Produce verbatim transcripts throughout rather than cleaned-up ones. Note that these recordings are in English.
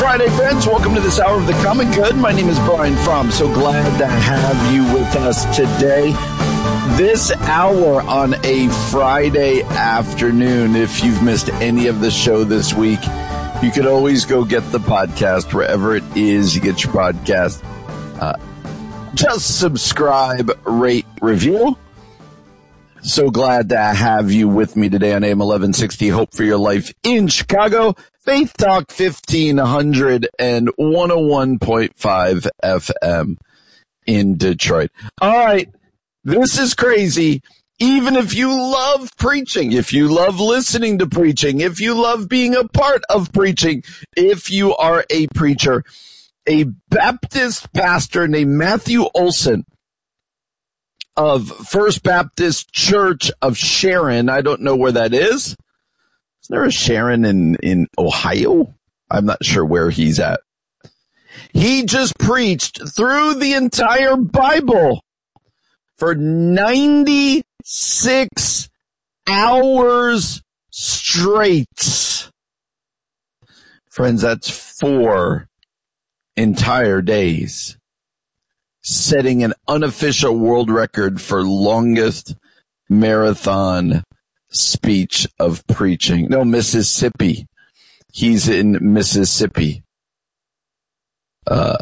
Friday, friends. Welcome to this hour of the Common Good. My name is Brian Fromm. So glad to have you with us today. This hour on a Friday afternoon. If you've missed any of the show this week, you can always go get the podcast wherever it is you get your podcast. Uh, just subscribe, rate, review. So glad to have you with me today on A M eleven sixty, Hope for Your Life in Chicago, Faith Talk fifteen hundred and one oh one point five F M in Detroit. All right, this is crazy. Even if you love preaching, if you love listening to preaching, if you love being a part of preaching, if you are a preacher, a Baptist pastor named Matthew Olson of First Baptist Church of Sharon. I don't know where that is. Is there a Sharon in, in Ohio? I'm not sure where he's at. He just preached through the entire Bible for ninety-six hours straight. Friends, that's four entire days, setting an unofficial world record for longest marathon speech of preaching. No, Mississippi. He's in Mississippi. Uh,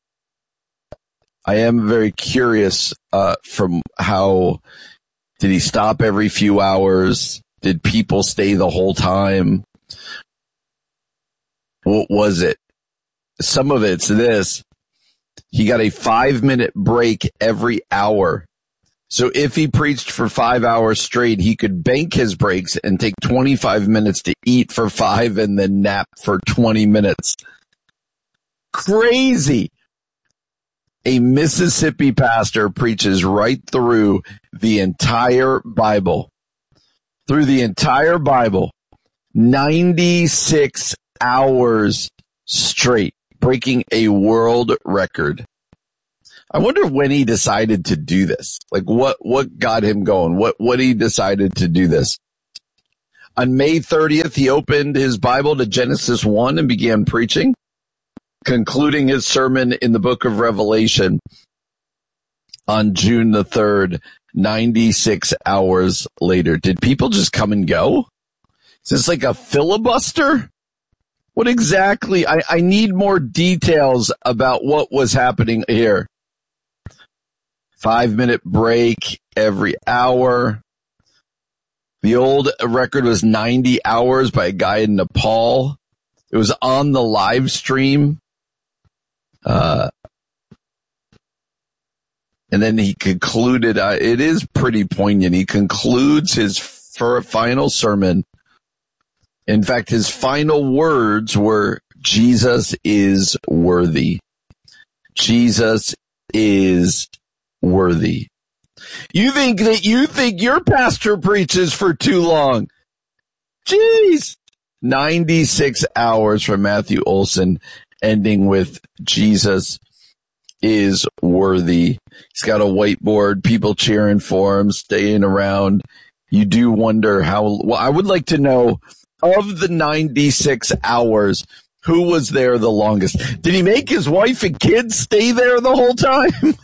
I am very curious uh, from how, did he stop every few hours? Did people stay the whole time? What was it? Some of it's this. He got a five-minute break every hour. So if he preached for five hours straight, he could bank his breaks and take twenty-five minutes to eat for five and then nap for twenty minutes. Crazy. A Mississippi pastor preaches right through the entire Bible. Through the entire Bible. ninety-six hours straight, breaking a world record. I wonder when he decided to do this. Like what, what got him going? What, what he decided to do this? On May thirtieth, he opened his Bible to Genesis one and began preaching, concluding his sermon in the book of Revelation on June the third, ninety-six hours later. Did people just come and go? Is this like a filibuster? What exactly? I, I need more details about what was happening here. Five minute break every hour. The old record was ninety hours by a guy in Nepal. It was on the live stream. Uh, and then he concluded, uh, it is pretty poignant. He concludes his for final sermon. In fact, his final words were, Jesus is worthy. Jesus is worthy. You think that you think your pastor preaches for too long. Jeez. ninety-six hours from Matthew Olson, ending with Jesus is worthy. He's got a whiteboard, people cheering for him, staying around. You do wonder how, well, I would like to know, of the ninety-six hours, who was there the longest? Did he make his wife and kids stay there the whole time?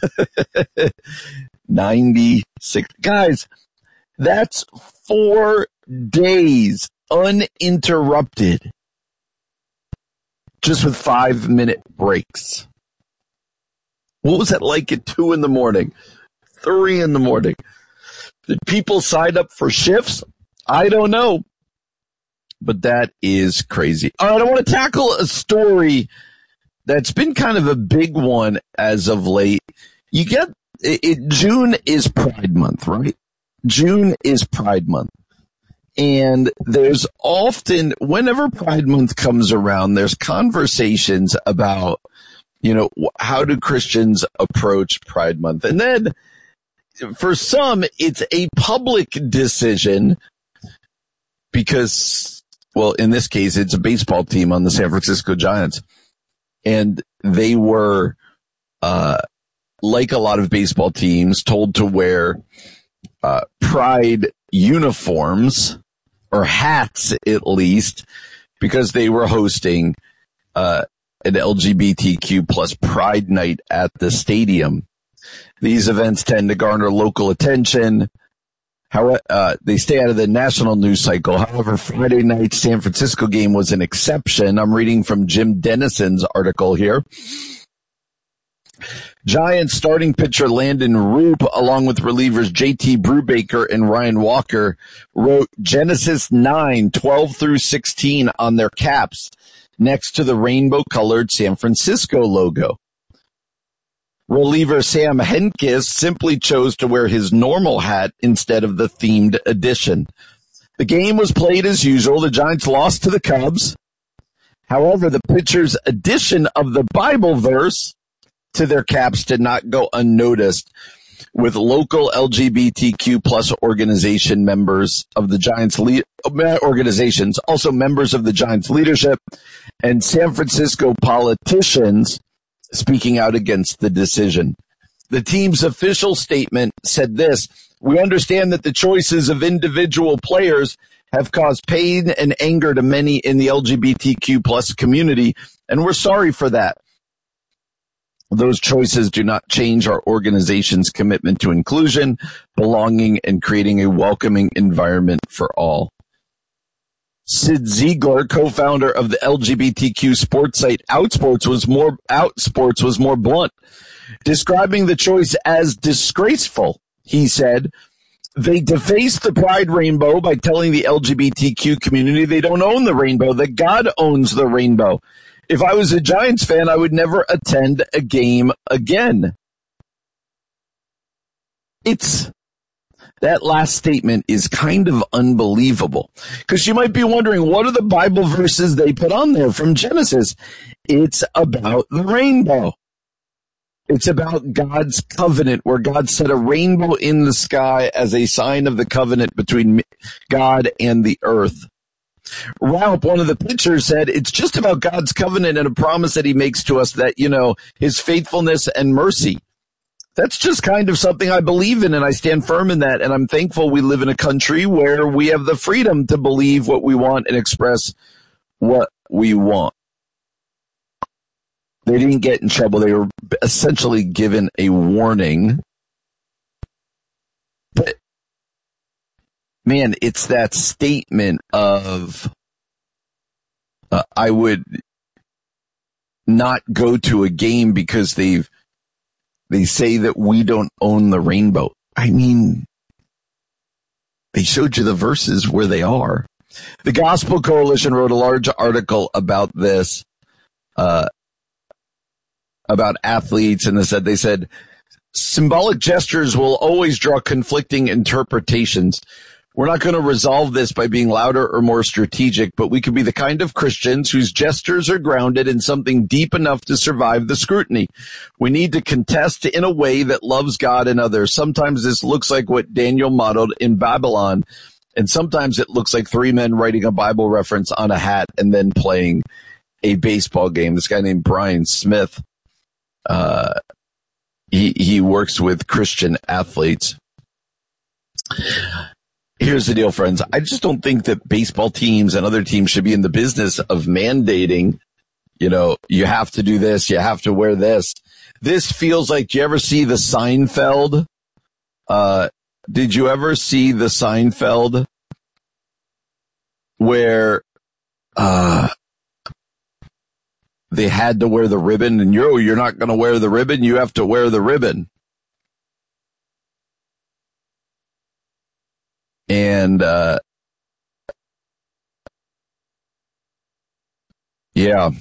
ninety-six. Guys, that's four days uninterrupted, just with five minute breaks. What was that like at two in the morning, three in the morning? Did people sign up for shifts? I don't know. But that is crazy. All right, I want to tackle a story that's been kind of a big one as of late. You get it, it, June is Pride Month, right? June is Pride Month. And there's often, whenever Pride Month comes around, there's conversations about, you know, how do Christians approach Pride Month? And then for some, it's a public decision because, well, in this case, it's a baseball team on the San Francisco Giants. And they were, uh, like a lot of baseball teams, told to wear uh, Pride uniforms, or hats at least, because they were hosting uh, an L G B T Q plus pride night at the stadium. These events tend to garner local attention. How, uh, they stay out of the national news cycle. However, Friday night's San Francisco game was an exception. I'm reading from Jim Dennison's article here. Giants starting pitcher Landon Roop, along with relievers J T Brubaker and Ryan Walker, wrote Genesis nine, twelve through sixteen on their caps next to the rainbow-colored San Francisco logo. Reliever Sam Hentges simply chose to wear his normal hat instead of the themed edition. The game was played as usual. The Giants lost to the Cubs. However, the pitcher's addition of the Bible verse to their caps did not go unnoticed, with local L G B T Q plus organization members of the Giants lead organizations, also members of the Giants leadership, and San Francisco politicians speaking out against the decision. The team's official statement said this: "We understand that the choices of individual players have caused pain and anger to many in the L G B T Q plus community, and we're sorry for that. Those choices do not change our organization's commitment to inclusion, belonging, and creating a welcoming environment for all." Sid Ziegler, co-founder of the L G B T Q sports site Outsports, was more Outsports was more blunt, describing the choice as disgraceful. He said, "They deface the pride rainbow by telling the L G B T Q community they don't own the rainbow, that God owns the rainbow. If I was a Giants fan, I would never attend a game again." It's, that last statement is kind of unbelievable, because you might be wondering, what are the Bible verses they put on there from Genesis? It's about the rainbow. It's about God's covenant, where God set a rainbow in the sky as a sign of the covenant between God and the earth. Raup, one of the pitchers, said it's just about God's covenant and a promise that he makes to us that, you know, his faithfulness and mercy. That's just kind of something I believe in, and I stand firm in that. And I'm thankful we live in a country where we have the freedom to believe what we want and express what we want. They didn't get in trouble. They were essentially given a warning. But man, it's that statement of, uh, I would not go to a game because they've, they say that we don't own the rainbow. I mean, they showed you the verses where they are. The Gospel Coalition wrote a large article about this, uh, about athletes, and they said, they said, symbolic gestures will always draw conflicting interpretations. We're not going to resolve this by being louder or more strategic, but we could be the kind of Christians whose gestures are grounded in something deep enough to survive the scrutiny. We need to contest in a way that loves God and others. Sometimes this looks like what Daniel modeled in Babylon, and sometimes it looks like three men writing a Bible reference on a hat and then playing a baseball game. This guy named Brian Smith, uh, he, he works with Christian athletes. Here's the deal, friends. I just don't think that baseball teams and other teams should be in the business of mandating, you know, you have to do this, you have to wear this. This feels like, do you ever see the Seinfeld? Uh, did you ever see the Seinfeld where, uh, they had to wear the ribbon, and you're, you're not going to wear the ribbon, you have to wear the ribbon. And, uh, yeah.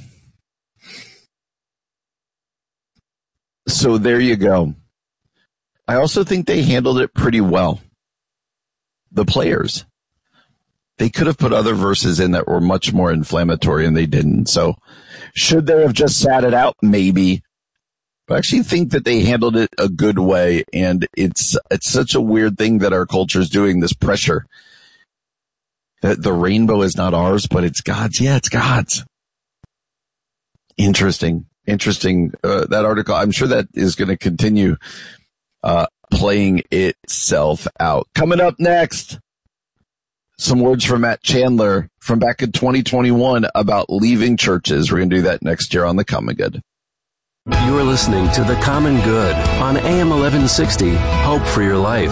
So there you go. I also think they handled it pretty well. The players. They could have put other verses in that were much more inflammatory, and they didn't. So should they have just sat it out? Maybe. But I actually think that they handled it a good way, and it's it's such a weird thing that our culture is doing, this pressure. That the rainbow is not ours, but it's God's. Yeah, it's God's. Interesting. Interesting. Uh, that article, I'm sure that is going to continue uh, playing itself out. Coming up next, some words from Matt Chandler from back in twenty twenty-one about leaving churches. We're going to do that next year on The Common Good. You are listening to The Common Good on A M eleven sixty, Hope for Your Life.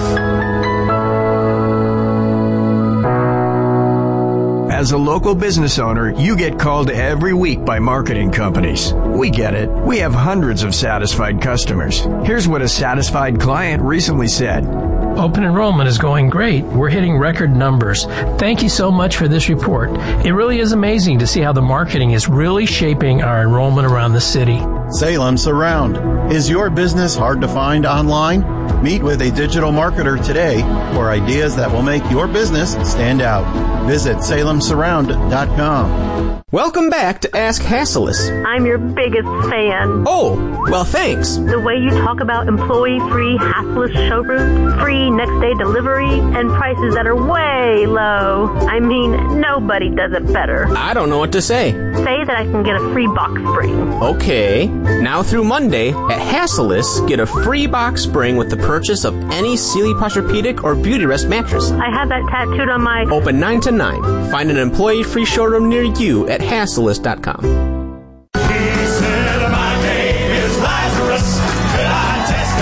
As a local business owner, you get called every week by marketing companies. We get it. We have hundreds of satisfied customers. Here's what a satisfied client recently said. Open enrollment is going great. We're hitting record numbers. Thank you so much for this report. It really is amazing to see how the marketing is really shaping our enrollment around the city. Salem Surround. Is your business hard to find online? Meet with a digital marketer today for ideas that will make your business stand out. Visit salem surround dot com. Welcome back to Ask Hasselus. I'm your biggest fan. Oh, well, thanks. The way you talk about employee-free Hasselus showroom, free next-day delivery, and prices that are way low. I mean, nobody does it better. I don't know what to say. Say that I can get a free box spring. Okay. Now through Monday, at Hasselus, get a free box spring with the purchase of any Sealy Posturepedic or Beautyrest mattress. I have that tattooed on my... Open nine to nine. Find an employee-free showroom near you at Hasselus dot com. He said, my name is Lazarus, and I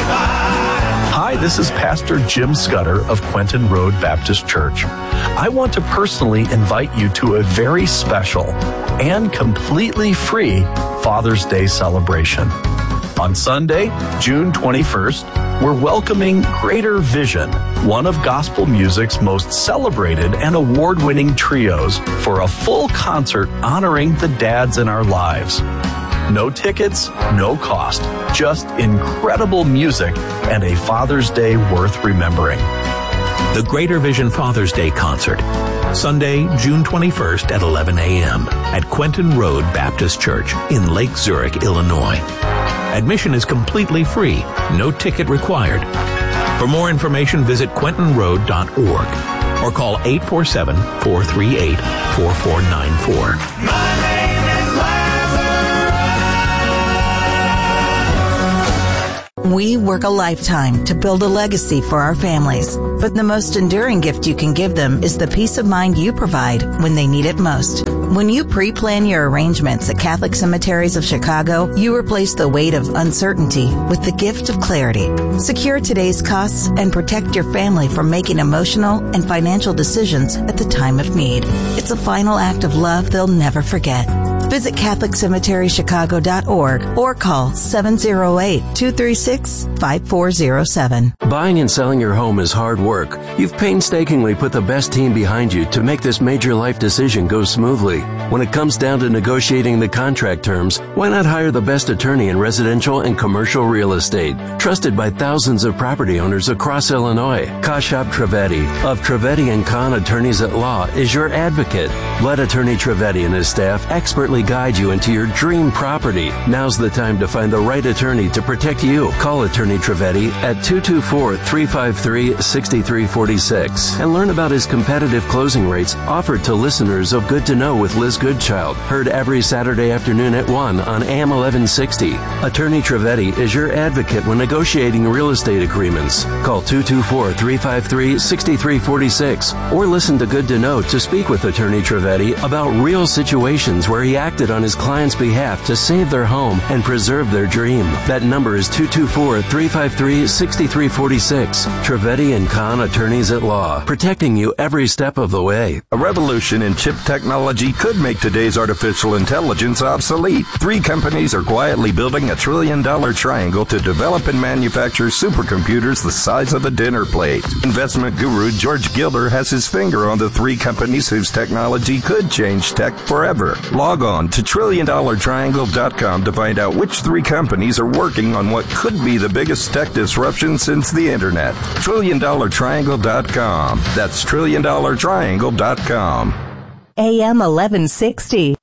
testify. Hi, this is Pastor Jim Scudder of Quentin Road Baptist Church. I want to personally invite you to a very special and completely free Father's Day celebration. On Sunday, June twenty-first, we're welcoming Greater Vision, one of gospel music's most celebrated and award-winning trios, for a full concert honoring the dads in our lives. No tickets, no cost, just incredible music and a Father's Day worth remembering. The Greater Vision Father's Day Concert, Sunday, June twenty-first at eleven a.m. at Quentin Road Baptist Church in Lake Zurich, Illinois. Admission is completely free, no ticket required. For more information, visit quentin road dot org or call eight four seven, four three eight, four four nine four. My name is Lazarus. We work a lifetime to build a legacy for our families, but the most enduring gift you can give them is the peace of mind you provide when they need it most. When you pre-plan your arrangements at Catholic Cemeteries of Chicago, you replace the weight of uncertainty with the gift of clarity. Secure today's costs and protect your family from making emotional and financial decisions at the time of need. It's a final act of love they'll never forget. Visit catholic cemetery chicago dot org or call seven oh eight, two three six, five four oh seven. Buying and selling your home is hard work. You've painstakingly put the best team behind you to make this major life decision go smoothly. When it comes down to negotiating the contract terms, why not hire the best attorney in residential and commercial real estate, trusted by thousands of property owners across Illinois? Kashab Trivedi of Trivedi and Kahn Attorneys at Law is your advocate. Let Attorney Trivedi and his staff expertly guide you into your dream property. Now's the time to find the right attorney to protect you. Call Attorney Trivedi at two two four, three five three, six three four six and learn about his competitive closing rates offered to listeners of Good to Know with Liz Goodchild. Heard every Saturday afternoon at one on A M eleven sixty. Attorney Trivedi is your advocate when negotiating real estate agreements. Call two two four, three five three, six three four six or listen to Good to Know to speak with Attorney Trivedi about real situations where he acted on his client's behalf to save their home and preserve their dream. That number is two two four, three five three, six three four six. Trivedi and Kahn Attorneys at Law, protecting you every step of the way. A revolution in chip technology could make today's artificial intelligence obsolete. Three companies are quietly building a trillion-dollar triangle to develop and manufacture supercomputers the size of a dinner plate. Investment guru George Gilder has his finger on the three companies whose technology could change tech forever. Log on to trillion dollar triangle dot com to find out which three companies are working on what could be the biggest tech disruption since the internet. trillion dollar triangle dot com. That's trillion dollar triangle dot com. A M eleven sixty.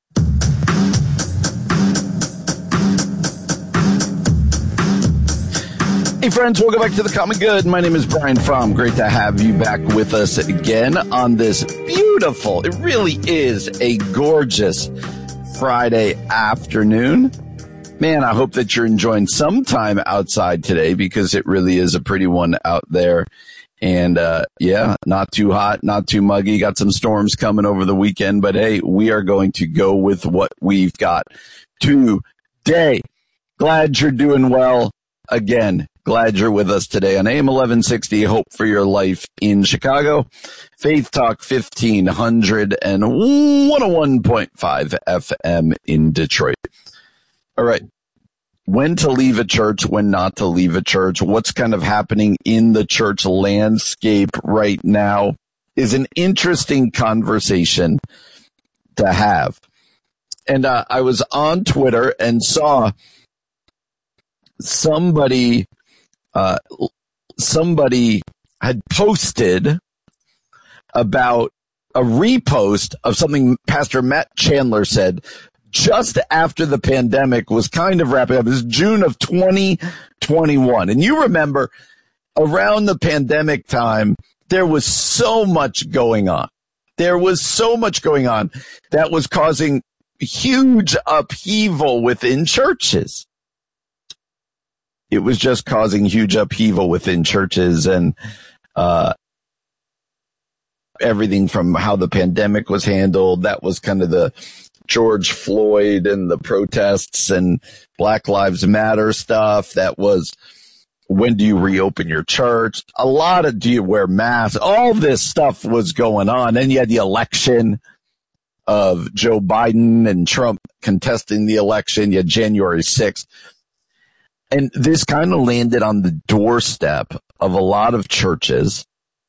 Hey friends, welcome back to The Common Good. My name is Brian Fromm. Great to have you back with us again on this beautiful, it really is a gorgeous Friday afternoon. Man, I hope that you're enjoying some time outside today because it really is a pretty one out there And, uh, yeah, not too hot, not too muggy. Got some storms coming over the weekend, but hey, we are going to go with what we've got today. Glad you're doing well. Again, glad you're with us today on A M eleven sixty, Hope for Your Life in Chicago. Faith Talk fifteen hundred and one oh one point five F M in Detroit. All right. When to leave a church, when not to leave a church, what's kind of happening in the church landscape right now is an interesting conversation to have. And uh, I was on Twitter and saw somebody, uh, somebody had posted about a repost of something Pastor Matt Chandler said just after the pandemic was kind of wrapping up. It was June of twenty twenty-one. And you remember around the pandemic time, there was so much going on. There was so much going on that was causing huge upheaval within churches. It was just causing huge upheaval within churches, and uh, everything from how the pandemic was handled. That was kind of the George Floyd and the protests and Black Lives Matter stuff. That was, when do you reopen your church? A lot of, do you wear masks? All this stuff was going on. Then you had the election of Joe Biden and Trump contesting the election. You had January sixth. And this kind of landed on the doorstep of a lot of churches.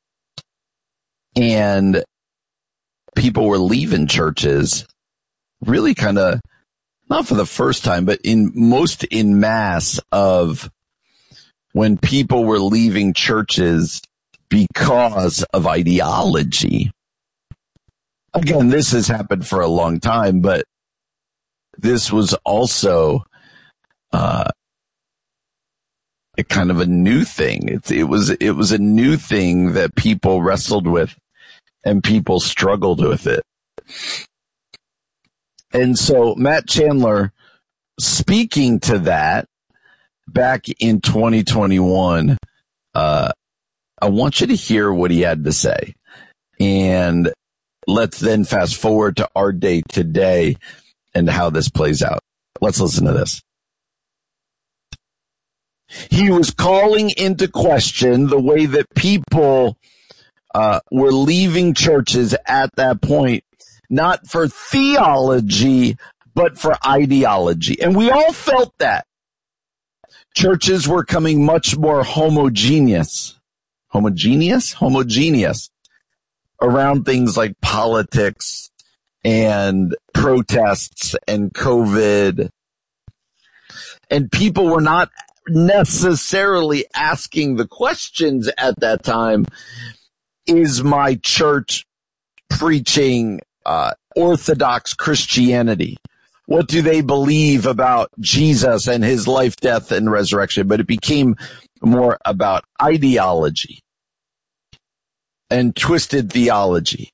And people were leaving churches really kind of, not for the first time, but in most in mass, of when people were leaving churches because of ideology. Again, this has happened for a long time, but this was also uh, a kind of a new thing. It, it was it was a new thing that people wrestled with, and people struggled with it. And so Matt Chandler, speaking to that back in twenty twenty-one, uh, I want you to hear what he had to say. And let's then fast forward to our day today and how this plays out. Let's listen to this. He was calling into question the way that people uh, were leaving churches at that point, not for theology, but for ideology. And we all felt that. Churches were becoming much more homogeneous. Homogeneous? Homogeneous. Around things like politics and protests and COVID. And people were not necessarily asking the questions at that time, is my church preaching uh, Orthodox Christianity? What do they believe about Jesus and his life, death, and resurrection? But it became more about ideology and twisted theology.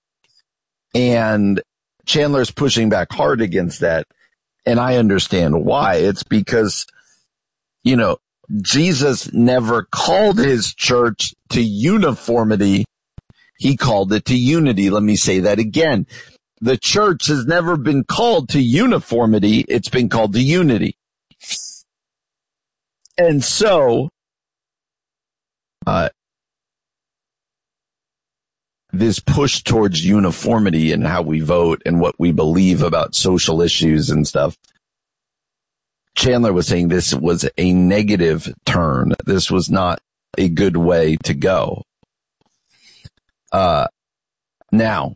And Chandler's pushing back hard against that. And I understand why. It's because, you know, Jesus never called his church to uniformity. He called it to unity. Let me say that again. The church has never been called to uniformity. It's been called to unity. And so, uh, this push towards uniformity in how we vote and what we believe about social issues and stuff, Chandler was saying this was a negative turn. This was not a good way to go. Uh, now,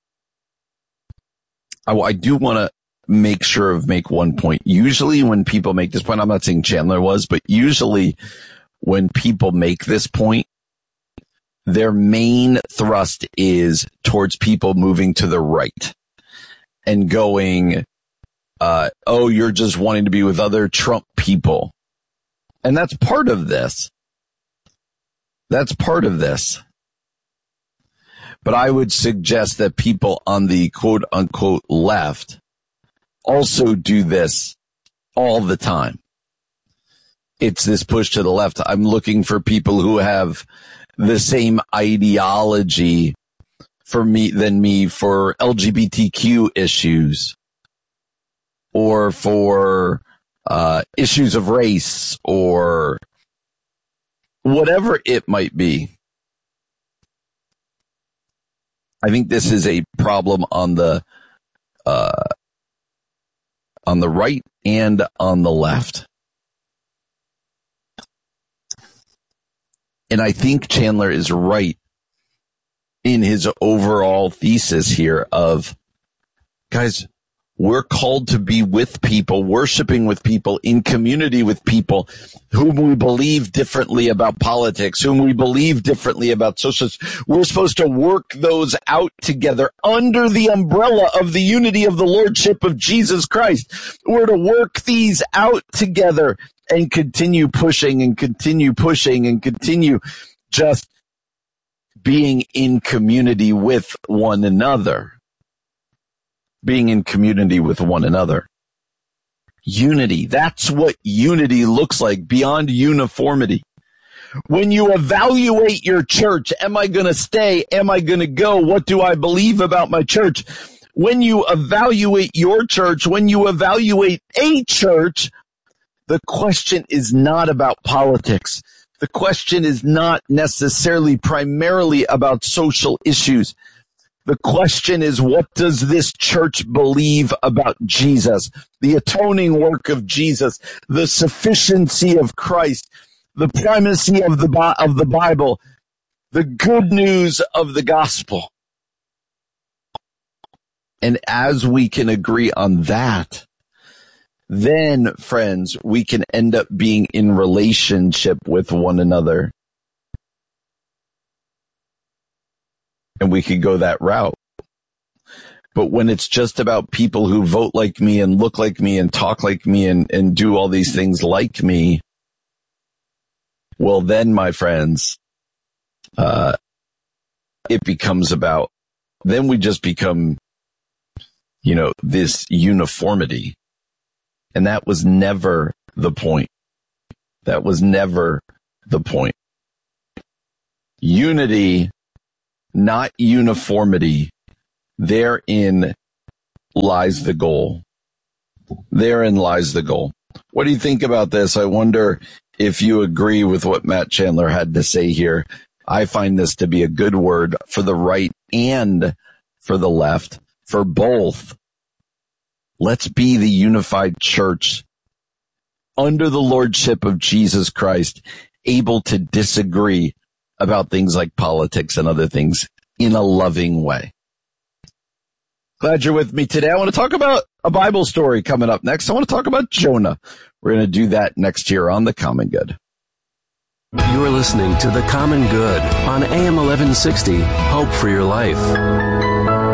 I, I do want to make sure of make one point. Usually when people make this point, I'm not saying Chandler was, but usually when people make this point, their main thrust is towards people moving to the right and going, uh, oh, you're just wanting to be with other Trump people. And that's part of this. That's part of this. But I would suggest that people on the quote unquote left also do this all the time. It's this push to the left. I'm looking for people who have the same ideology for me than me for L G B T Q issues or for uh, issues of race or whatever it might be. I think this is a problem on the uh, on the right and on the left. And I think Chandler is right in his overall thesis here of, guys, we're called to be with people, worshiping with people, in community with people whom we believe differently about politics, whom we believe differently about social. We're supposed to work those out together under the umbrella of the unity of the Lordship of Jesus Christ. We're to work these out together and continue pushing and continue pushing and continue just being in community with one another. Being in community with one another. Unity. That's what unity looks like beyond uniformity. When you evaluate your church, am I going to stay? Am I going to go? What do I believe about my church? When you evaluate your church, when you evaluate a church, the question is not about politics. The question is not necessarily primarily about social issues. The question is, what does this church believe about Jesus, the atoning work of Jesus, the sufficiency of Christ, the primacy of the of the Bible, the good news of the gospel? And as we can agree on that, then, friends, we can end up being in relationship with one another. And we could go that route. But when it's just about people who vote like me and look like me and talk like me and, and do all these things like me, well then, my friends, uh, it becomes about, then we just become, you know, this uniformity. And that was never the point. That was never the point. Unity, not uniformity. Therein lies the goal. Therein lies the goal. What do you think about this? I wonder if you agree with what Matt Chandler had to say here. I find this to be a good word for the right and for the left, for both. Let's be the unified church under the lordship of Jesus Christ, able to disagree about things like politics and other things in a loving way. Glad you're with me today. I want to talk about a Bible story coming up next. I want to talk about Jonah. We're going to do that next year on The Common Good. You're listening to The Common Good on A M eleven sixty, Hope for Your Life.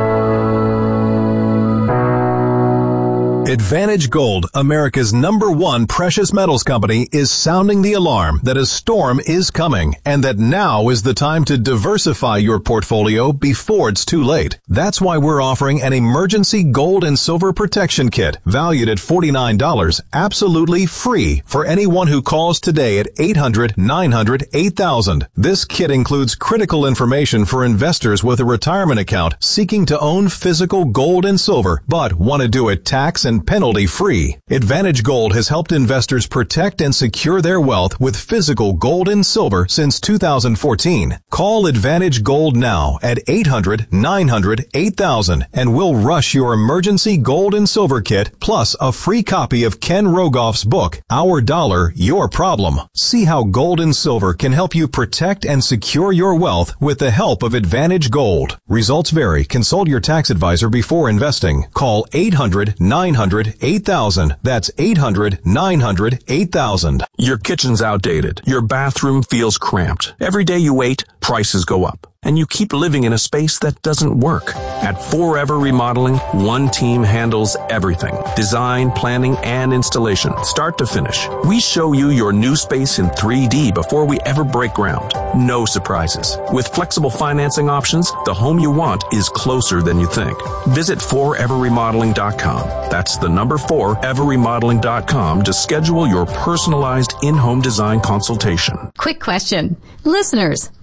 Advantage Gold, America's number one precious metals company, is sounding the alarm that a storm is coming and that now is the time to diversify your portfolio before it's too late. That's why we're offering an emergency gold and silver protection kit valued at forty-nine dollars, absolutely free for anyone who calls today at eight hundred, nine hundred, eight thousand. This kit includes critical information for investors with a retirement account seeking to own physical gold and silver, but want to do it tax and penalty-free. Advantage Gold has helped investors protect and secure their wealth with physical gold and silver since two thousand fourteen. Call Advantage Gold now at eight hundred, nine hundred, eight thousand and we'll rush your emergency gold and silver kit plus a free copy of Ken Rogoff's book, Our Dollar, Your Problem. See how gold and silver can help you protect and secure your wealth with the help of Advantage Gold. Results vary. Consult your tax advisor before investing. Call eight hundred, nine hundred, eight thousand. That's eight hundred, nine hundred, eight thousand. Your kitchen's outdated. Your bathroom feels cramped. Every day you wait, prices go up. And you keep living in a space that doesn't work. At Forever Remodeling, one team handles everything. Design, planning, and installation, start to finish. We show you your new space in three D before we ever break ground. No surprises. With flexible financing options, the home you want is closer than you think. Visit forever remodeling dot com. That's the number forever remodeling dot com to schedule your personalized in-home design consultation. Quick question. Listeners,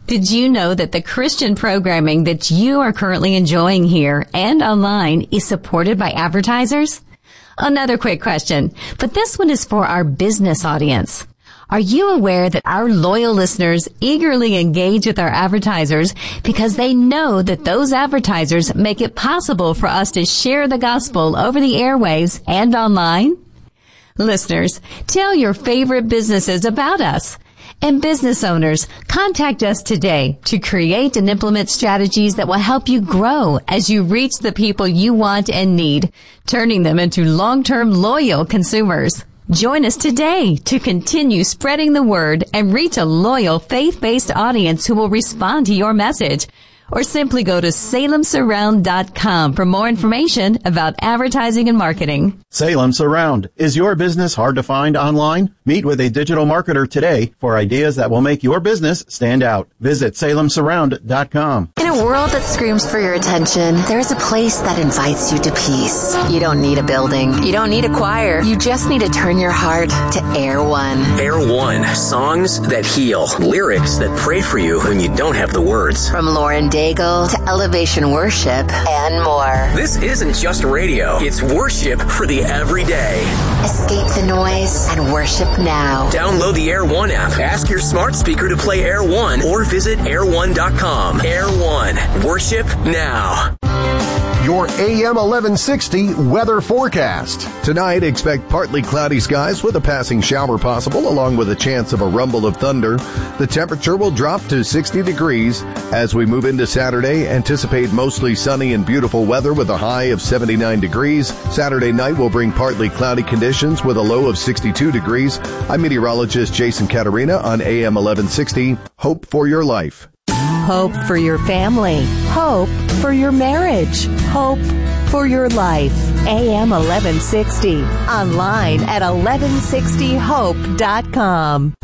Did you know that the Christian programming that you are currently enjoying here and online is supported by advertisers? Another quick question, but this one is for our business audience. Are you aware that our loyal listeners eagerly engage with our advertisers because they know that those advertisers make it possible for us to share the gospel over the airwaves and online? Listeners, tell your favorite businesses about us. And business owners, contact us today to create and implement strategies that will help you grow as you reach the people you want and need, turning them into long-term loyal consumers. Join us today to continue spreading the word and reach a loyal faith-based audience who will respond to your message. Or simply go to salem surround dot com for more information about advertising and marketing. Salem Surround. Is your business hard to find online? Meet with a digital marketer today for ideas that will make your business stand out. Visit salem surround dot com. In a world that screams for your attention, there is a place that invites you to peace. You don't need a building. You don't need a choir. You just need to turn your heart to Air One. Air One. Songs that heal. Lyrics that pray for you when you don't have the words. From Lauren Daigle to Elevation Worship and more. This isn't just radio. It's worship for the everyday. Escape the noise and worship now. Download the Air One app. Ask your smart speaker to play Air One or visit air one dot com. Air One. Worship now. Your A M eleven sixty weather forecast. Tonight, expect partly cloudy skies with a passing shower possible, along with a chance of a rumble of thunder. The temperature will drop to sixty degrees. As we move into Saturday, anticipate mostly sunny and beautiful weather with a high of seventy-nine degrees. Saturday night will bring partly cloudy conditions with a low of sixty-two degrees. I'm meteorologist Jason Caterina on A M eleven sixty. Hope for your life. Hope for your family. Hope for your marriage. Hope for your life. A M eleven sixty. Online at eleven sixty hope dot com.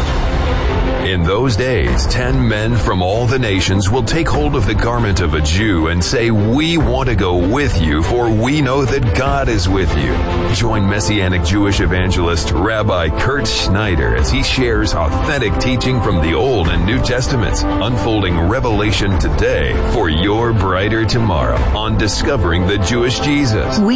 In those days, ten men from all the nations will take hold of the garment of a Jew and say, "We want to go with you, for we know that God is with you." Join Messianic Jewish evangelist Rabbi Kurt Schneider as he shares authentic teaching from the Old and New Testaments, unfolding revelation today for your brighter tomorrow on Discovering the Jewish Jesus. We